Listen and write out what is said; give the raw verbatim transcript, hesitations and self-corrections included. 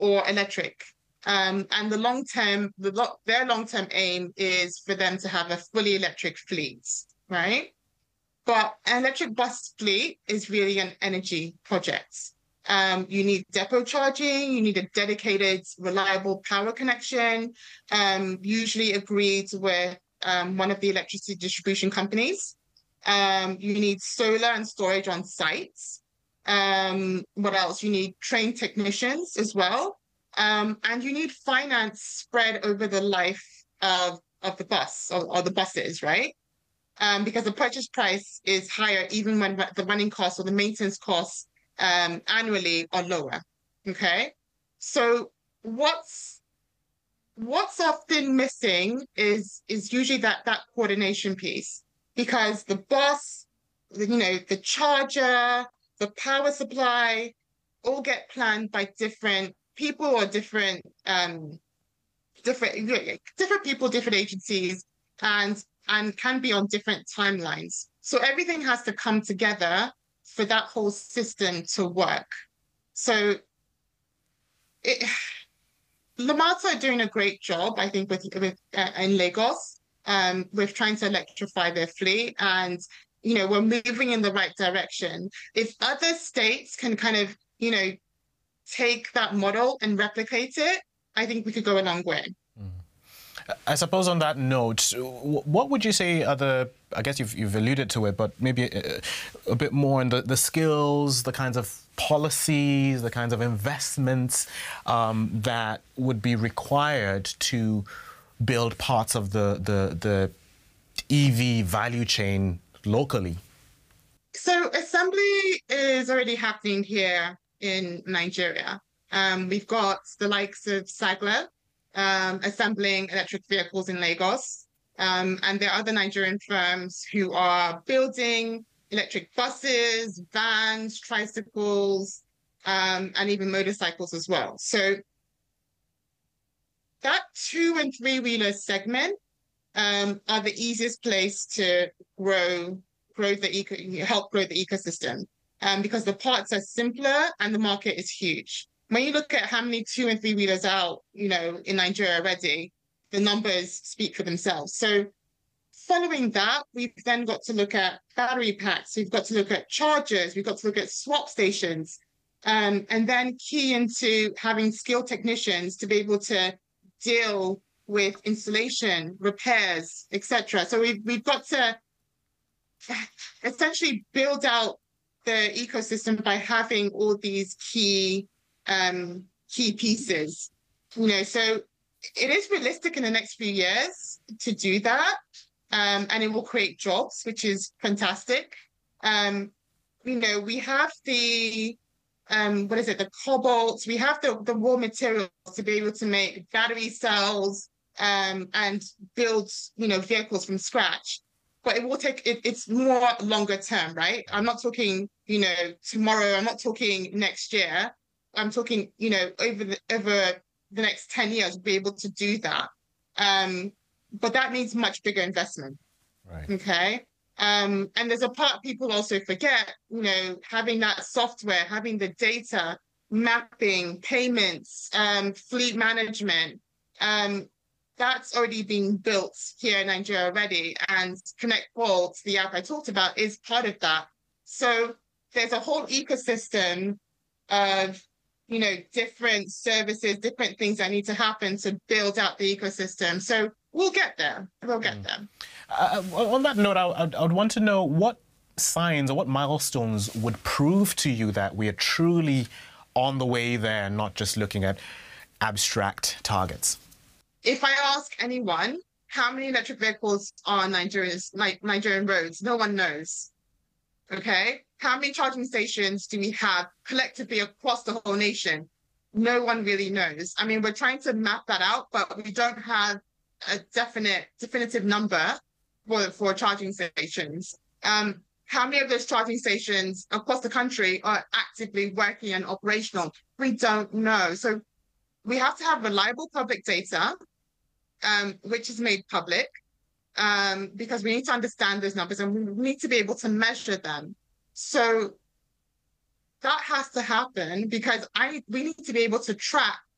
or electric. Um, and the long term, the lo their long term aim is for them to have a fully electric fleet, right? But an electric bus fleet is really an energy project. Um, you need depot charging, you need a dedicated, reliable power connection, um, usually agreed with um, one of the electricity distribution companies. Um, you need solar and storage on sites. Um, what else? You need trained technicians as well. Um, and you need finance spread over the life of, of the bus or, or the buses, right? Um, because the purchase price is higher even when the running costs or the maintenance costs um, annually are lower. Okay, so what's what's often missing is is usually that that coordination piece, because the bus, the, you know, the charger, the power supply, all get planned by different people or different um different different people, different agencies, and and can be on different timelines. So everything has to come together for that whole system to work. So it, Lamata are doing a great job, I think, with, with uh, in Lagos, um, with trying to electrify their fleet, and you know we're moving in the right direction. If other states can kind of you know take that model and replicate it, I think we could go a long way. I suppose on that note, what would you say are the, I guess you've, you've alluded to it, but maybe a, a bit more on the, the skills, the kinds of policies, the kinds of investments um, that would be required to build parts of the, the, the E V value chain locally? So assembly is already happening here in Nigeria. Um, we've got the likes of Sagla, Um, assembling electric vehicles in Lagos. Um, and there are other Nigerian firms who are building electric buses, vans, tricycles, um, and even motorcycles as well. So that two and three wheeler segment um, are the easiest place to grow, grow the eco, help grow the ecosystem, um, because the parts are simpler and the market is huge. When you look at how many two and three wheelers out, you know, in Nigeria already, the numbers speak for themselves. So following that, we've then got to look at battery packs. We've got to look at chargers. We've got to look at swap stations, um, and then key into having skilled technicians to be able to deal with installation, repairs, et cetera. So we've, we've got to essentially build out the ecosystem by having all these key um, key pieces, you know, so it is realistic in the next few years to do that, um, and it will create jobs, which is fantastic. Um, you know, we have the, um, what is it, the cobalt, we have the, the raw materials to be able to make battery cells um, and build, you know, vehicles from scratch. But it will take, it, it's more longer term, right? I'm not talking, you know, tomorrow, I'm not talking next year. I'm talking, you know, over the, over the next ten years, be able to do that. Um, but that needs much bigger investment. Right. Okay. Um, and there's a part people also forget, you know, having that software, having the data, mapping, payments, um, fleet management, um, that's already been built here in Nigeria already. And ConnectVault, the app I talked about, is part of that. So there's a whole ecosystem of, you know, different services, different things that need to happen to build out the ecosystem. So we'll get there. We'll get mm. there. Uh, on that note, I, I would want to know what signs or what milestones would prove to you that we are truly on the way there, not just looking at abstract targets. If I ask anyone how many electric vehicles are on Nigeria's, like Nigerian roads, no one knows. Okay. How many charging stations do we have collectively across the whole nation? No one really knows. I mean, we're trying to map that out, but we don't have a definite, definitive number for, for charging stations. Um, how many of those charging stations across the country are actively working and operational? We don't know. So we have to have reliable public data, um, which is made public, um, because we need to understand those numbers and we need to be able to measure them. So that has to happen because I we need to be able to track